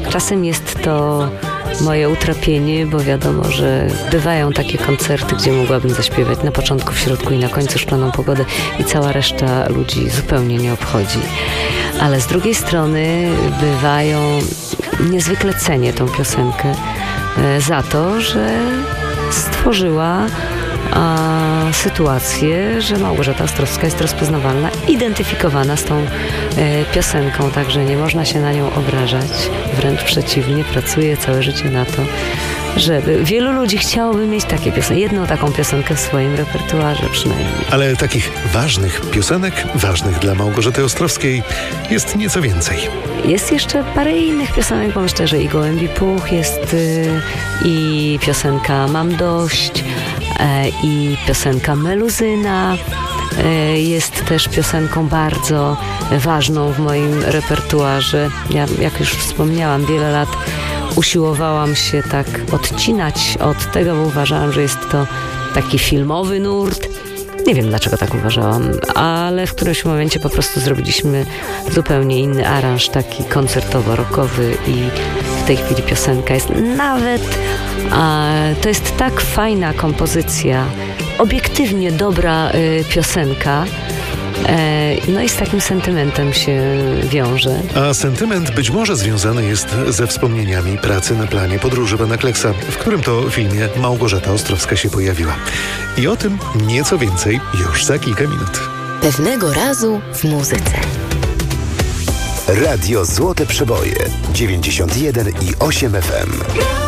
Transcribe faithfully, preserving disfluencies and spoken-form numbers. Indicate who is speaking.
Speaker 1: Czasem jest to moje utrapienie, bo wiadomo, że bywają takie koncerty, gdzie mogłabym zaśpiewać na początku, w środku i na końcu Szklaną Pogodę i cała reszta ludzi zupełnie nie obchodzi. Ale z drugiej strony bywają, niezwykle cenię tą piosenkę za to, że stworzyła a, sytuację, że Małgorzata Ostrowska jest rozpoznawalna, identyfikowana z tą e, piosenką, także nie można się na nią obrażać. Wręcz przeciwnie, pracuję całe życie na to, żeby wielu ludzi chciałoby mieć takie piosenki, jedną taką piosenkę w swoim repertuarze przynajmniej.
Speaker 2: Ale takich ważnych piosenek, ważnych dla Małgorzaty Ostrowskiej, jest nieco więcej.
Speaker 1: Jest jeszcze parę innych piosenek, bo myślę, że i Gołębi Puch jest y, i piosenka Mam dość, y, i piosenka Meluzyna y, jest też piosenką bardzo ważną w moim repertuarze. Ja, jak już wspomniałam, wiele lat usiłowałam się tak odcinać od tego, bo uważałam, że jest to taki filmowy nurt. Nie wiem, dlaczego tak uważałam, ale w którymś momencie po prostu zrobiliśmy zupełnie inny aranż, taki koncertowo-rockowy i w tej chwili piosenka jest nawet, a, to jest tak fajna kompozycja, obiektywnie dobra y, piosenka, no i z takim sentymentem się wiąże.
Speaker 2: A sentyment być może związany jest ze wspomnieniami pracy na planie Podróży pana Kleksa, w którym to filmie Małgorzata Ostrowska się pojawiła. I o tym nieco więcej już za kilka minut.
Speaker 3: Pewnego razu w muzyce.
Speaker 4: Radio Złote Przeboje dziewięćdziesiąt jeden i osiem F M.